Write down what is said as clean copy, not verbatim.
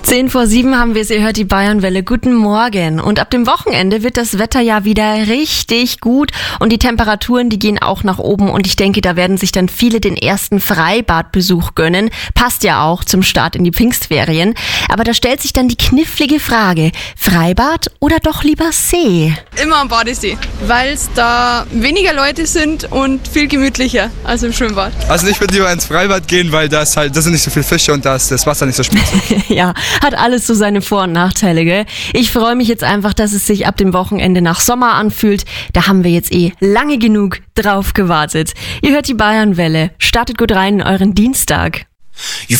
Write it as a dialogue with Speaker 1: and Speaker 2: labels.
Speaker 1: 10:07 haben wir es, ihr hört die Bayernwelle. Guten Morgen. Und ab dem Wochenende wird das Wetter ja wieder richtig gut und die Temperaturen, die gehen auch nach oben und ich denke, da werden sich dann viele den ersten Freibadbesuch gönnen. Passt ja auch zum Start in die Pfingstferien. Aber da stellt sich dann die knifflige Frage, Freibad oder doch lieber See?
Speaker 2: Immer am Badesee, weil es da weniger Leute sind und viel gemütlicher als im Schwimmbad.
Speaker 3: Also ich würde lieber ins Freibad gehen, weil da sind nicht so viele Fische und da ist das Wasser nicht so spitzig.
Speaker 1: Ja, hat alles so seine Vor- und Nachteile, gell? Ich freue mich jetzt einfach, dass es sich ab dem Wochenende nach Sommer anfühlt. Da haben wir jetzt lange genug drauf gewartet. Ihr hört die Bayernwelle. Startet gut rein in euren Dienstag.